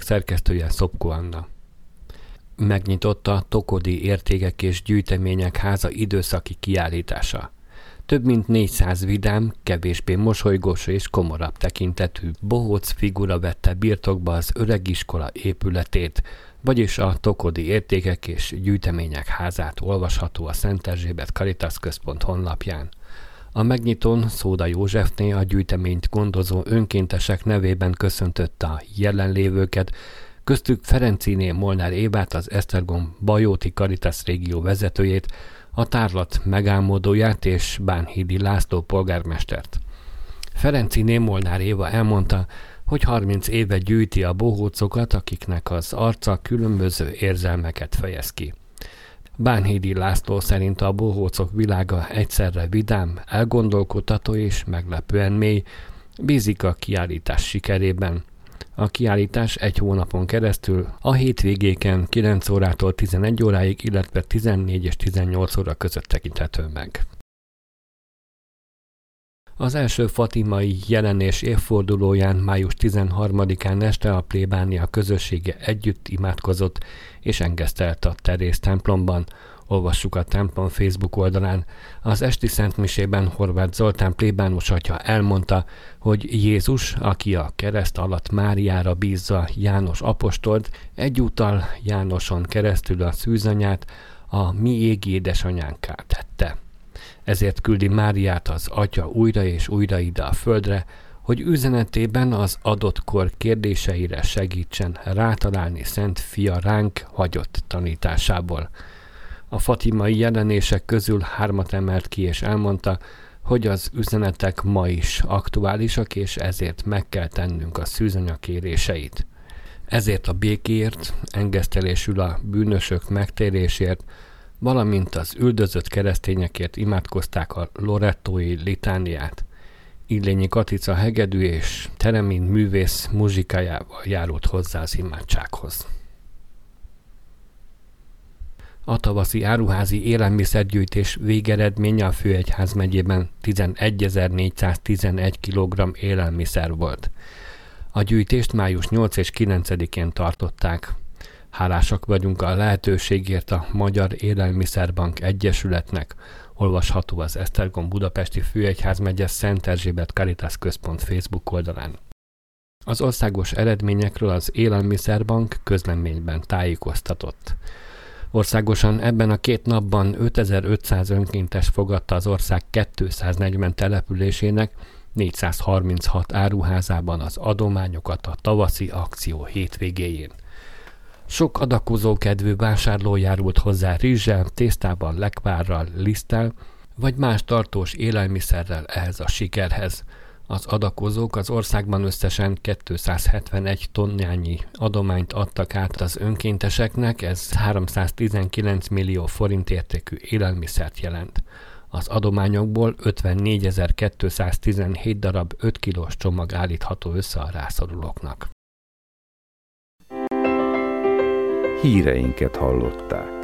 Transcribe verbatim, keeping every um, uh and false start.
szerkesztője Szopko Anna. Megnyitotta a Tokodi Értékek és Gyűjtemények Háza időszaki kiállítása. Több mint négyszáz vidám, kevésbé mosolygós és komorabb tekintetű bohóc figura vette birtokba az öregiskola épületét, vagyis a Tokodi Értékek és Gyűjtemények Házát olvasható a Szent Erzsébet Caritas Központ honlapján. A megnyitón Szóda Józsefné a gyűjteményt gondozó önkéntesek nevében köszöntötte a jelenlévőket, köztük Ferenciné Molnár Évát, az Esztergom Bajóti Caritas régió vezetőjét, a tárlat megálmodóját és Bánhidi László polgármestert. Ferenciné Molnár Éva elmondta, hogy harminc éve gyűjti a bohócokat, akiknek az arca különböző érzelmeket fejez ki. Bánhidi László szerint a bohócok világa egyszerre vidám, elgondolkodtató és meglepően mély, bízik a kiállítás sikerében. A kiállítás egy hónapon keresztül a hétvégéken kilenc órától tizenegy óráig, illetve tizennégy és tizennyolc óra között tekinthető meg. Az első fatimai jelenés évfordulóján május tizenharmadikán este a plébánia közössége együtt imádkozott és engesztelt a Teréz templomban. Olvassuk a templom Facebook oldalán. Az esti szentmisében Horváth Zoltán plébános atya elmondta, hogy Jézus, aki a kereszt alatt Máriára bízza János apostolt, egyúttal Jánoson keresztül a szűzanyát a mi égi édesanyánká tette. Ezért küldi Máriát az atya újra és újra ide a földre, hogy üzenetében az adott kor kérdéseire segítsen rátalálni Szent Fia ránk hagyott tanításából. A fatimai jelenések közül hármat emelt ki és elmondta, hogy az üzenetek ma is aktuálisak, és ezért meg kell tennünk a szűzanya kéréseit. Ezért a békéért, engesztelésül a bűnösök megtérésért, valamint az üldözött keresztényekért imádkozták a lorettói litániát. Illényi Katica hegedű és Teremin művész muzsikájával járult hozzá az imádsághoz. A tavaszi áruházi élelmiszergyűjtés végeredménye a Főegyház megyében tizenegyezer-négyszáztizenegy kilogramm élelmiszer volt. A gyűjtést május nyolcadikán és kilencedikén tartották. Hálásak vagyunk a lehetőségért a Magyar Élelmiszerbank Egyesületnek, olvasható az Esztergom Budapesti Főegyházmegye Szent Erzsébet Caritas Központ Facebook oldalán. Az országos eredményekről az Élelmiszerbank közleményben tájékoztatott. Országosan ebben a két napban ötezer-ötszáz önkéntes fogadta az ország kétszáznegyven településének négyszázharminchat áruházában az adományokat a tavaszi akció hétvégéjén. Sok adakozó kedvű vásárló járult hozzá rizssel, tésztával, lekvárral, liszttel, vagy más tartós élelmiszerrel ehhez a sikerhez. Az adakozók az országban összesen kétszázhetvenegy tonnányi adományt adtak át az önkénteseknek, ez háromszáztizenkilenc millió forint értékű élelmiszert jelent. Az adományokból ötvennégyezer-kétszáztizenhét darab öt kilós csomag állítható össze a rászorulóknak. Híreinket hallották.